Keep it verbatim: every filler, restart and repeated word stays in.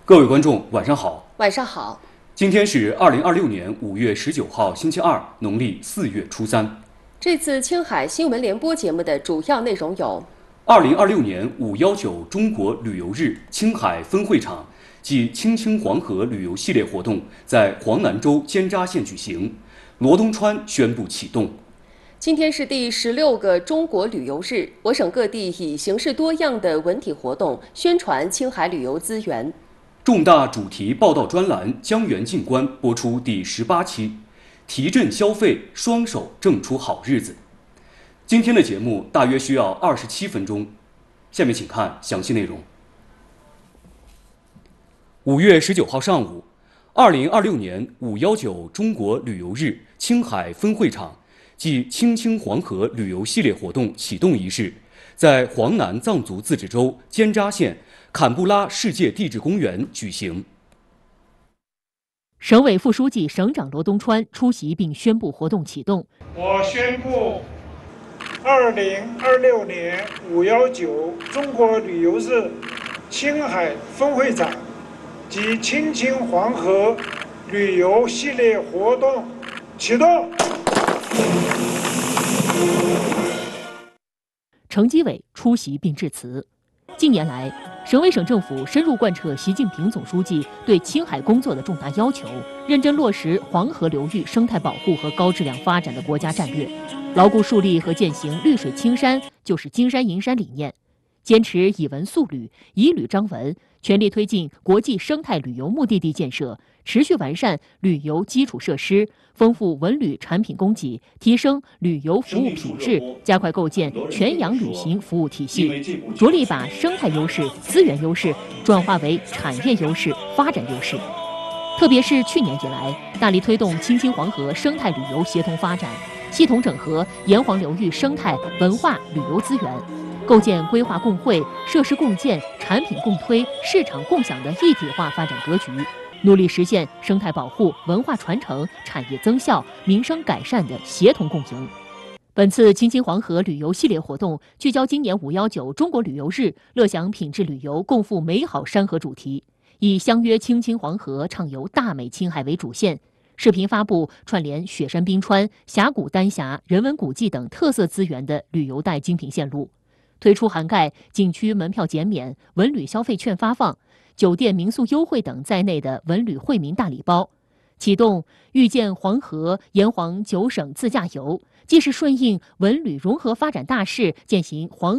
各位观众，晚上好。 晚上好。 今天是二零二六年五月十九号，星期二，农历四月初三。 这次青海新闻联播节目的主要内容有： 二零二六年五幺九中国旅游日青海分会场暨青青黄河旅游系列活动在黄南州尖扎县举行，罗东川宣布启动。 今天是第十六个中国旅游日，我省各地以形式多样的文体活动宣传青海旅游资源。 重大主题报道专栏《江源静观》播出第十八期，提振消费，双手挣出好日子。今天的节目大约需要二十七分钟，下面请看详细内容。五月十九号上午，二零二六年五幺九中国旅游日青海分会场暨青青黄河旅游系列活动启动仪式在黄南藏族自治州尖扎县坎布拉世界地质公园举行。 省委副书记、省长罗东川出席并宣布活动启动。 我宣布，二零二六年五幺九中国旅游日青海分会场及青青黄河旅游系列活动启动。 程基伟出席并致辞。近年来，省委省政府深入贯彻习近平总书记对青海工作的重大要求，认真落实黄河流域生态保护和高质量发展的国家战略，牢固树立和践行绿水青山就是金山银山理念，坚持以文塑旅、以旅彰文，全力推进国际生态旅游目的地建设，持续完善旅游基础设施，丰富文旅产品供给，提升旅游服务品质，加快构建全洋旅行服务体系，着力把生态优势、资源优势转化为产业优势、发展优势。特别是去年以来，大力推动青青黄河生态旅游协同发展，系统整合沿黄流域生态文化旅游资源，构建规划共汇、设施共建、产品共推、市场共享的一体化发展格局，努力实现生态保护、文化传承、产业增效、民生改善的协同共赢。本次青青黄河旅游系列活动聚焦今年五幺九中国旅游日乐享品质旅游、共赴美好山河主题，以相约青青黄河、畅游大美青海为主线，视频发布串联雪山冰川、峡谷丹霞、人文古迹等特色资源的旅游带精品线路，推出涵盖景区门票减免、文旅消费券发放、酒店民宿优惠等在内的文旅惠民大礼包，启动遇见黄河沿黄九省自驾游，既是顺应文旅融合发展大势，践行黄